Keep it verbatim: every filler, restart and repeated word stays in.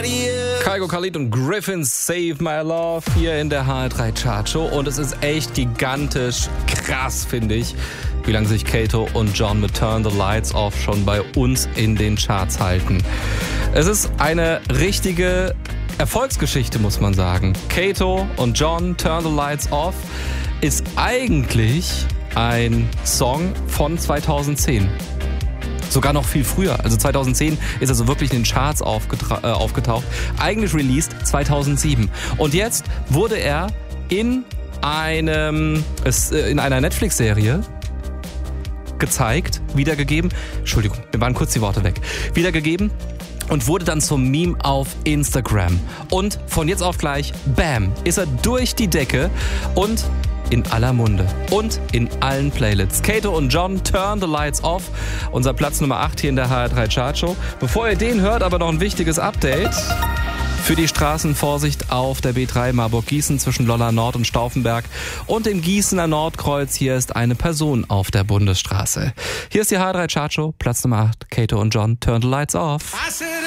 Kygo Khalid und Griffin Save My Love hier in der H R drei Chartshow. Und es ist echt gigantisch krass, finde ich, wie lange sich Kato und John mit Turn the Lights Off schon bei uns in den Charts halten. Es ist eine richtige Erfolgsgeschichte, muss man sagen. Kato und John, Turn the Lights Off, ist eigentlich ein Song von zweitausendzehn. Sogar noch viel früher. Also zweitausendzehn ist er so wirklich in den Charts aufgetra- äh, aufgetaucht. Eigentlich released zweitausendsieben. Und jetzt wurde er in einem es, äh, in einer Netflix-Serie gezeigt, wiedergegeben. Entschuldigung, mir waren kurz die Worte weg. Wiedergegeben und wurde dann zum Meme auf Instagram. Und von jetzt auf gleich, bam, ist er durch die Decke und in aller Munde und in allen Playlists. Kato und John, Turn the Lights Off. Unser Platz Nummer acht hier in der H R drei Chartshow. Bevor ihr den hört, aber noch ein wichtiges Update. Für die Straßen Vorsicht auf der B drei Marburg-Gießen zwischen Lollar Nord und Stauffenberg und dem Gießener Nordkreuz. Hier ist eine Person auf der Bundesstraße. Hier ist die H R drei Chartshow, Platz Nummer acht. Kato und John, Turn the Lights Off.